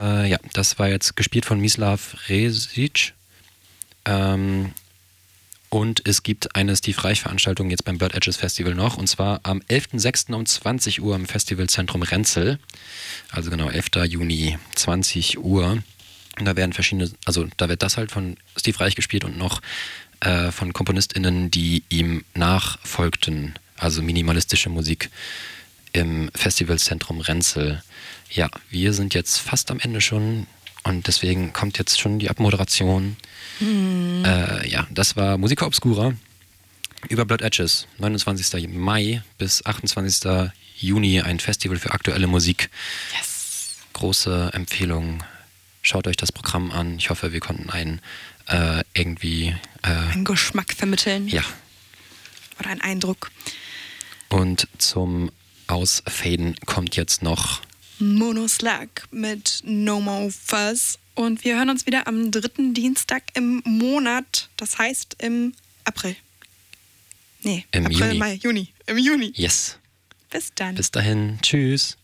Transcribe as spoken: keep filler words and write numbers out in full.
Äh, ja, das war jetzt gespielt von Mislav Resic. Ähm, und es gibt eine Steve Reich-Veranstaltung jetzt beim Bird Edges Festival noch. Und zwar am elften sechsten um zwanzig Uhr im Festivalzentrum Renzel. Also genau, elften Juni, zwanzig Uhr. Und da werden verschiedene, also da wird das halt von Steve Reich gespielt und noch äh, von KomponistInnen, die ihm nachfolgten. Also minimalistische Musik im Festivalzentrum Renzel. Ja, wir sind jetzt fast am Ende schon und deswegen kommt jetzt schon die Abmoderation. Hm. Äh, ja, das war Musica Obscura über Blood Edges. neunundzwanzigsten Mai bis achtundzwanzigsten Juni ein Festival für aktuelle Musik. Yes. Große Empfehlung. Schaut euch das Programm an. Ich hoffe, wir konnten einen äh, irgendwie... Äh, einen Geschmack vermitteln. Ja. Oder einen Eindruck. Und zum Ausfaden kommt jetzt noch Monoslag mit No More Fuzz. Und wir hören uns wieder am dritten Dienstag im Monat. Das heißt im April. Nee, Im April, Juni. Mai, Juni. Im Juni. Yes. Bis dann. Bis dahin. Tschüss.